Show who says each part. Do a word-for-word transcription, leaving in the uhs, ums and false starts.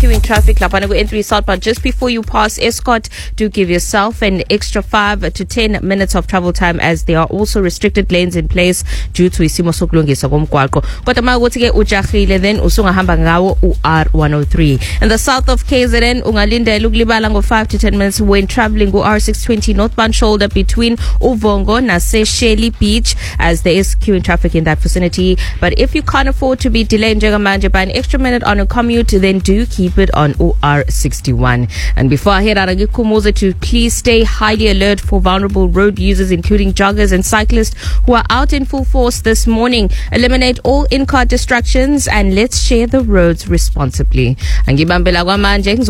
Speaker 1: queuing traffic lapha ku N three southbound just before you pass Escort. Do give yourself an extra five to ten minutes of travel time, as there are also restricted lanes in place due to isimo sokulungiswa komgwaqo. Kodwa makuthi ke ujahile then usungahamba ngawo u R one oh three. In the south of K Z N ungalindela ukulibala ngo five to ten minutes when traveling go R six twenty northbound shoulder between Uvongo nase Shelly Beach, as there is queuing traffic in that vicinity. But if you can't afford to be delayed Njengamanje by an extra minute on a commute, then do keep it on O R sixty-one. And before I head out, I give Kumuza to please stay highly alert for vulnerable road users, including joggers and cyclists who are out in full force this morning. Eliminate all in-car distractions and let's share the roads responsibly. Angibambela kwamanje.